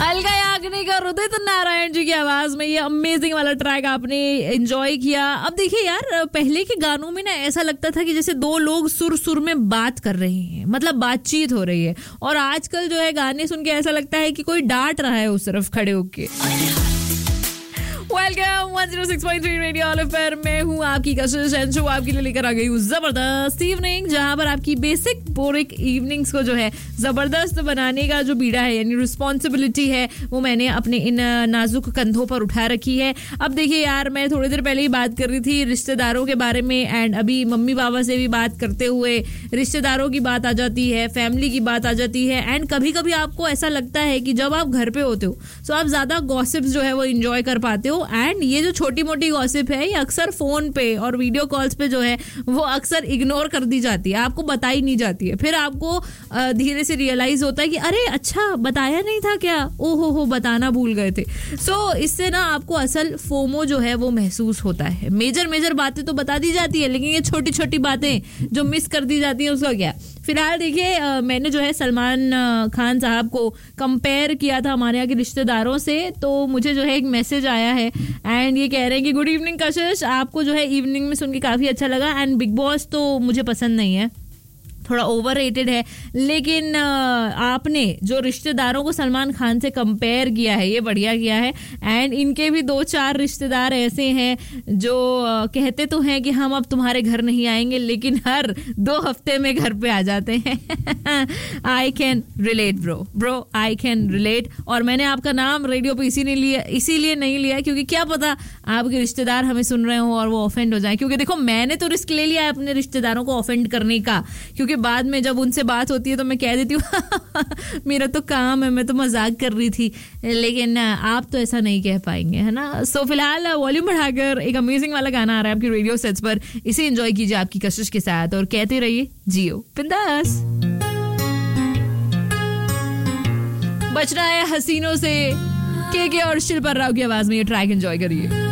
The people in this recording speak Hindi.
अलका याग्निक और उदित नारायण जी की आवाज में ये अमेजिंग वाला ट्रैक आपने एंजॉय किया. अब देखिए यार, पहले के गानों में ना ऐसा लगता था कि जैसे दो लोग सुर सुर में बात कर रहे हैं, मतलब बातचीत हो रही है. और आजकल जो है गाने सुन के ऐसा लगता है कि कोई डांट रहा है उस तरफ खड़े होके. वेलकम 106.3 रेडियो ऑल अफेयर में हूँ आपकी कशिश एंड शो आपके लिए लेकर आ गई हूँ जबरदस्त इवनिंग, जहाँ पर आपकी बेसिक बोरिक इवनिंग्स को जो है जबरदस्त बनाने का जो बीड़ा है यानी रिस्पॉन्सिबिलिटी है वो मैंने अपने इन नाजुक कंधों पर उठा रखी है. अब देखिए यार, मैं थोड़ी देर पहले ही बात कर रही थी रिश्तेदारों के बारे में एंड अभी मम्मी पापा से भी बात करते हुए रिश्तेदारों की बात आ जाती है, फैमिली की बात आ जाती है. एंड कभी कभी आपको ऐसा लगता है कि जब आप घर पे होते हो तो आप ज्यादा गॉसिप्स जो है वो इंजॉय कर पाते हो. एंड ये जो छोटी मोटी गॉसिप है ये अक्सर फोन पे और वीडियो कॉल्स पे जो है वो अक्सर इग्नोर कर दी जाती है, आपको बताई नहीं जाती है. फिर आपको धीरे से रियलाइज होता है कि अरे अच्छा बताया नहीं था क्या, ओ हो बताना भूल गए थे. सो इससे ना आपको असल फोमो जो है वो महसूस होता है. मेजर बातें तो बता दी जाती है लेकिन ये छोटी छोटी बातें जो मिस कर दी जाती है उसका क्या. फिलहाल देखिए, मैंने जो है सलमान खान साहब को कंपेयर किया था हमारे यहाँ के रिश्तेदारों से, तो मुझे जो है एक मैसेज आया है एंड ये कह रहे हैं कि गुड इवनिंग कशिश, आपको जो है इवनिंग में सुन के काफ़ी अच्छा लगा एंड बिग बॉस तो मुझे पसंद नहीं है, थोड़ा ओवररेटेड है, लेकिन आपने जो रिश्तेदारों को सलमान खान से कंपेयर किया है ये बढ़िया किया है. एंड इनके भी 2-4 रिश्तेदार ऐसे हैं जो कहते तो हैं कि हम अब तुम्हारे घर नहीं आएंगे लेकिन हर 2 हफ्ते में घर पे आ जाते हैं. I can relate bro I can relate. और मैंने आपका नाम रेडियो पे इसीलिए नहीं लिया क्योंकि क्या पता आपके रिश्तेदार हमें सुन रहे हो और वो ऑफेंड हो जाए. क्योंकि देखो, मैंने तो रिस्क ले लिया है अपने रिश्तेदारों को ऑफेंड करने का, क्योंकि बाद में जब उनसे बात होती है तो मैं कह देती हूँ मेरा तो काम है, मैं तो मजाक कर रही थी. लेकिन आप तो ऐसा नहीं कह पाएंगे, है ना. सो फिलहाल वॉल्यूम बढ़ाकर एक अमेजिंग वाला गाना आ रहा है आपकी रेडियो सेट्स पर, इसे एंजॉय कीजिए आपकी कशिश के साथ और कहते रहिए जियो बिंदास. बचना है हसीनों से, के और शिल्पा राव की आवाज में ये ट्रैक एंजॉय करिए.